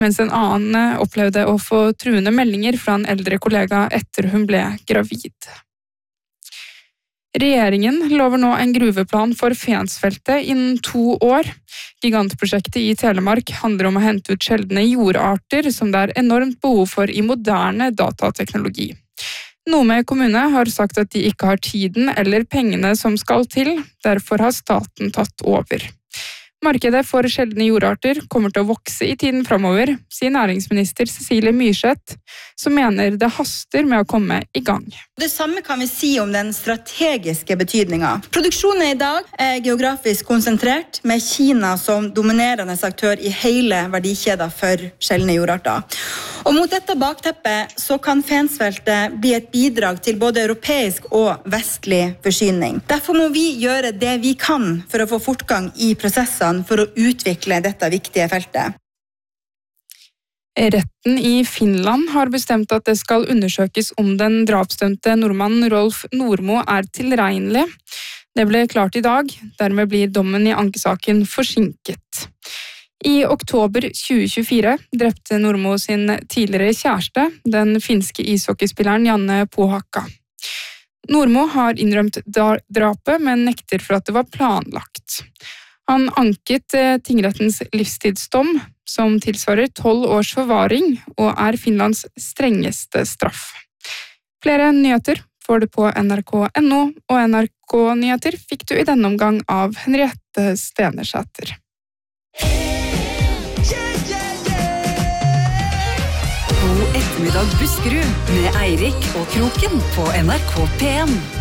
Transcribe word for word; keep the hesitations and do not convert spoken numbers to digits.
mens en annen opplevde å få truende meldinger fra en eldre kollega etter hun ble gravid. Regjeringen lover nå en gruveplan for Fensfeltet innen to år. Gigantprosjektet i Telemark handler om å hente ut sjeldne jordarter som det er enormt behov for i moderne datateknologi. Nome kommune har sagt at de ikke har tiden eller pengene som skal til, derfor har staten tatt over. Markedet for sjeldne jordarter kommer til å vokse i tiden fremover, sier næringsminister Cecilie Myrseth, som mener det haster med å komme i gang. Det samme kan vi si om den strategiske betydningen. Produksjonen i dag er geografisk konsentrert, med Kina som dominerende aktør i hele verdikjeden for sjeldne jordarter. Og mot dette bakteppet så kan Fensfeltet bli et bidrag til både europeisk og vestlig forsyning. Derfor må vi gjøre det vi kan for å få fortgang i prosessene for å utvikle dette viktige feltet. Retten i Finland har bestemt at det skal undersøkes om den drapsdømte nordmannen Rolf Nordmo er tilregnelig. Det ble klart i dag, dermed blir dommen i ankesaken forsinket. I oktober tjue tjuefire drepte Nordmo sin tidligere kjæreste, den finske ishockeyspilleren Janne Pohakka. Nordmo har innrømt drapet, men nekter for at det var planlagt. Han anket tingrettens livstidsdom, som tilsvarer tolv års forvaring, og er Finlands strengeste straff. Flere nyheter får du på N R K punktum N O, og N R K-nyheter fikk du i denne omgang av Henriette Stenersæter. God ettermiddag Buskerud med Eirik og Kroken på N R K P en.